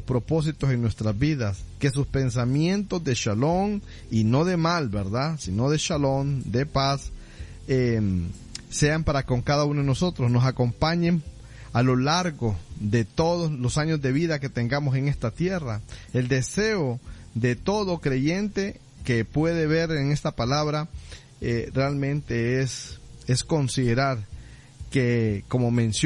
propósitos en nuestras vidas, que sus pensamientos de shalom y no de mal, ¿verdad?, sino de shalom, de paz, sean para con cada uno de nosotros, nos acompañen a lo largo de todos los años de vida que tengamos en esta tierra. El deseo de todo creyente que puede ver en esta palabra realmente es considerar que, como menciona